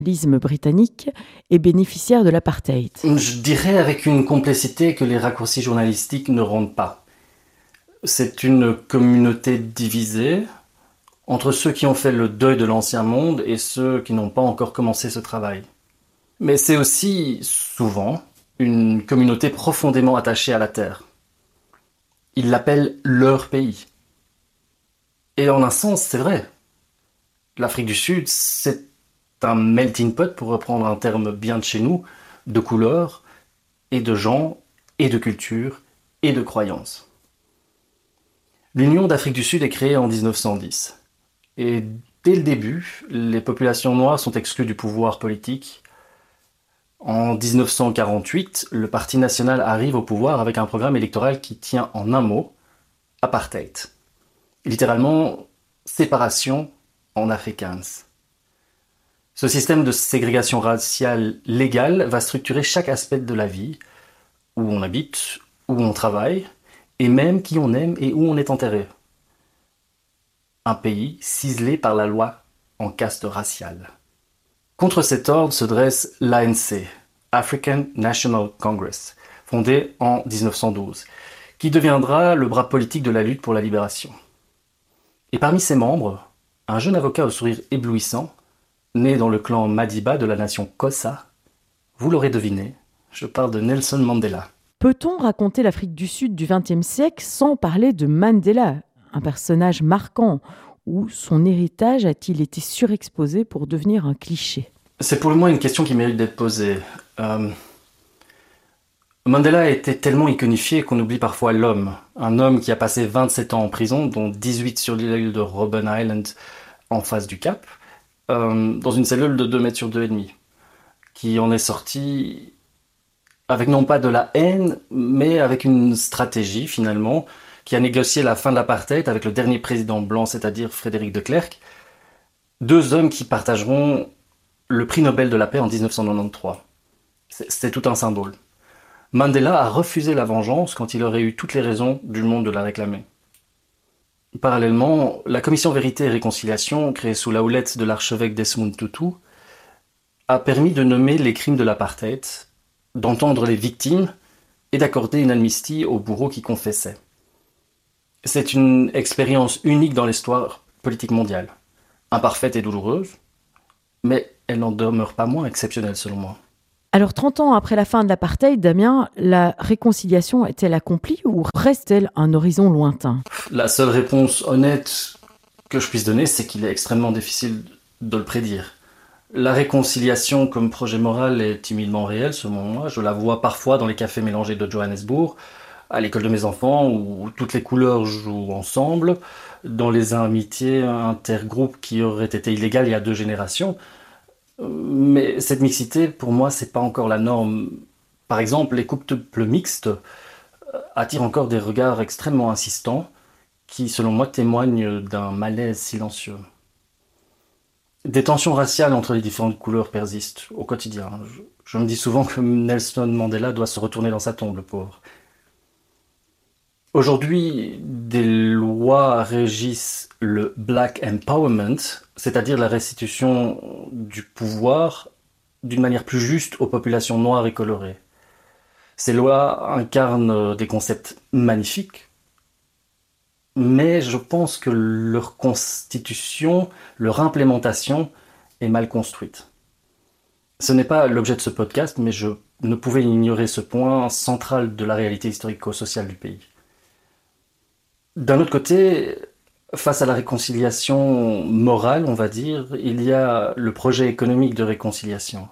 britannique est bénéficiaire de l'apartheid. Je dirais avec une complexité que les raccourcis journalistiques ne rendent pas. C'est une communauté divisée entre ceux qui ont fait le deuil de l'ancien monde et ceux qui n'ont pas encore commencé ce travail. Mais c'est aussi, souvent, une communauté profondément attachée à la terre. Ils l'appellent leur pays. Et en un sens, c'est vrai. L'Afrique du Sud, c'est un melting pot, pour reprendre un terme bien de chez nous, de couleurs, et de gens, et de cultures, et de croyances. L'Union d'Afrique du Sud est créée en 1910. Et dès le début, les populations noires sont exclues du pouvoir politique. En 1948, le Parti national arrive au pouvoir avec un programme électoral qui tient en un mot, apartheid. Littéralement, séparation en Afrikaans. Ce système de ségrégation raciale légale va structurer chaque aspect de la vie, où on habite, où on travaille, et même qui on aime et où on est enterré. Un pays ciselé par la loi en caste raciale. Contre cet ordre se dresse l'ANC, African National Congress, fondé en 1912, qui deviendra le bras politique de la lutte pour la libération. Et parmi ses membres, un jeune avocat au sourire éblouissant, né dans le clan Madiba de la nation Xhosa, vous l'aurez deviné, je parle de Nelson Mandela. Peut-on raconter l'Afrique du Sud du XXe siècle sans parler de Mandela, un personnage marquant, ou son héritage a-t-il été surexposé pour devenir un cliché ? C'est pour moi une question qui mérite d'être posée. Mandela a été tellement iconifié qu'on oublie parfois l'homme. Un homme qui a passé 27 ans en prison, dont 18 sur l'île de Robben Island, en face du Cap, dans une cellule de 2 mètres sur 2,5, qui en est sorti avec non pas de la haine, mais avec une stratégie finalement, qui a négocié la fin de l'apartheid avec le dernier président blanc, c'est-à-dire Frédéric de Klerk, 2 hommes qui partageront le prix Nobel de la paix en 1993. C'est tout un symbole. Mandela a refusé la vengeance quand il aurait eu toutes les raisons du monde de la réclamer. Parallèlement, la commission Vérité et Réconciliation, créée sous la houlette de l'archevêque Desmond Tutu, a permis de nommer les crimes de l'apartheid, d'entendre les victimes et d'accorder une amnistie aux bourreaux qui confessaient. C'est une expérience unique dans l'histoire politique mondiale, imparfaite et douloureuse, mais elle n'en demeure pas moins exceptionnelle selon moi. Alors 30 ans après la fin de l'apartheid, Damien, la réconciliation est-elle accomplie ou reste-t-elle un horizon lointain ? La seule réponse honnête que je puisse donner, c'est qu'il est extrêmement difficile de le prédire. La réconciliation comme projet moral est timidement réelle selon moi. Je la vois parfois dans les cafés mélangés de Johannesburg, à l'école de mes enfants, où toutes les couleurs jouent ensemble, dans les amitiés intergroupes qui auraient été illégales il y a 2 générations. Mais cette mixité, pour moi, c'est pas encore la norme. Par exemple, les couples mixtes attirent encore des regards extrêmement insistants qui, selon moi, témoignent d'un malaise silencieux. Des tensions raciales entre les différentes couleurs persistent au quotidien. Je me dis souvent que Nelson Mandela doit se retourner dans sa tombe, le pauvre. Aujourd'hui, des lois régissent le Black Empowerment, c'est-à-dire la restitution du pouvoir d'une manière plus juste aux populations noires et colorées. Ces lois incarnent des concepts magnifiques, mais je pense que leur constitution, leur implémentation est mal construite. Ce n'est pas l'objet de ce podcast, mais je ne pouvais ignorer ce point central de la réalité historico-sociale du pays. D'un autre côté, face à la réconciliation morale, on va dire, il y a le projet économique de réconciliation.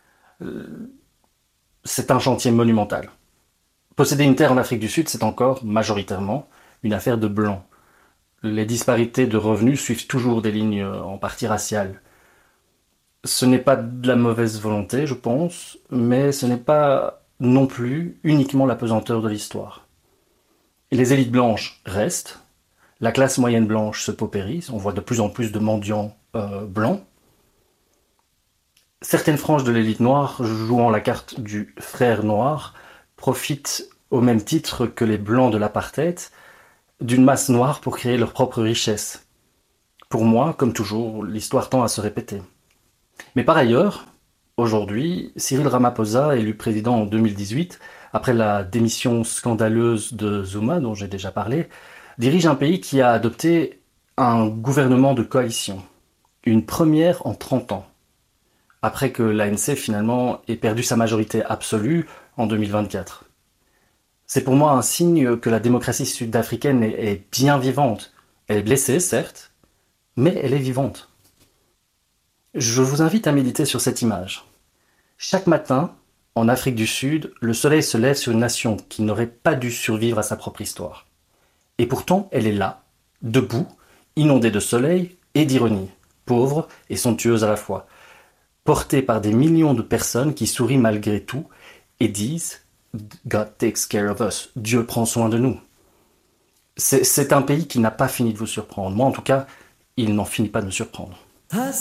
C'est un chantier monumental. Posséder une terre en Afrique du Sud, c'est encore majoritairement une affaire de blancs. Les disparités de revenus suivent toujours des lignes en partie raciales. Ce n'est pas de la mauvaise volonté, je pense, mais ce n'est pas non plus uniquement la pesanteur de l'histoire. Les élites blanches restent, la classe moyenne blanche se paupérise, on voit de plus en plus de mendiants blancs. Certaines franges de l'élite noire, jouant la carte du frère noir, profitent au même titre que les blancs de l'apartheid d'une masse noire pour créer leur propre richesse. Pour moi, comme toujours, l'histoire tend à se répéter. Mais par ailleurs, aujourd'hui, Cyril Ramaphosa, élu président en 2018, après la démission scandaleuse de Zuma, dont j'ai déjà parlé, dirige un pays qui a adopté un gouvernement de coalition, une première en 30 ans, après que l'ANC finalement ait perdu sa majorité absolue en 2024. C'est pour moi un signe que la démocratie sud-africaine est bien vivante. Elle est blessée, certes, mais elle est vivante. Je vous invite à méditer sur cette image. Chaque matin, en Afrique du Sud, le soleil se lève sur une nation qui n'aurait pas dû survivre à sa propre histoire. Et pourtant, elle est là, debout, inondée de soleil et d'ironie, pauvre et somptueuse à la fois, portée par des millions de personnes qui sourient malgré tout et disent « God takes care of us », Dieu prend soin de nous. C'est un pays qui n'a pas fini de vous surprendre. Moi, en tout cas, il n'en finit pas de me surprendre.